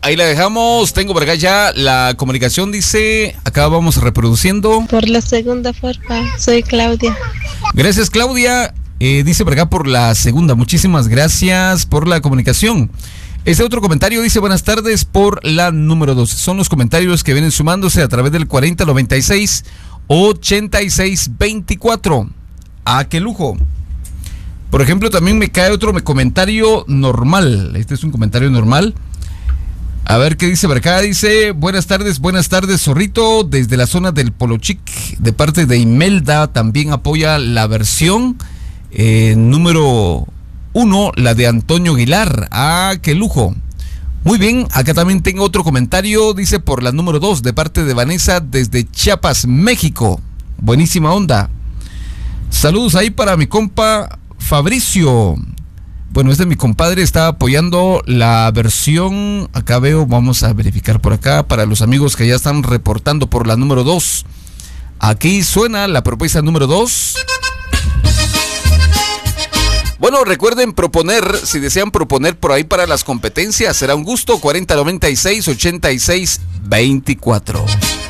ahí la dejamos. Tengo por acá ya la comunicación, dice, acá vamos reproduciendo. Por la segunda forma, soy Claudia. Gracias, Claudia. Dice por acá por la segunda, muchísimas gracias por la comunicación. Este otro comentario dice, buenas tardes por la número 2. Son los comentarios que vienen sumándose a través del 4096-8624. ¡Ah, qué lujo! Por ejemplo, también me cae otro comentario normal. Este es un comentario normal. A ver qué dice por acá. Dice, buenas tardes, Zorrito. Desde la zona del Polochic, de parte de Imelda, también apoya la versión número 1, la de Antonio Aguilar. ¡Ah, qué lujo! Muy bien, acá también tengo otro comentario. Dice por la número 2, de parte de Vanessa, desde Chiapas, México. Buenísima onda. Saludos ahí para mi compa Fabricio. Bueno, mi compadre está apoyando la versión, acá veo, vamos a verificar por acá, para los amigos que ya están reportando por la número 2. Aquí suena la propuesta número 2. Bueno, recuerden proponer, si desean proponer por ahí para las competencias, será un gusto. 4096-8624.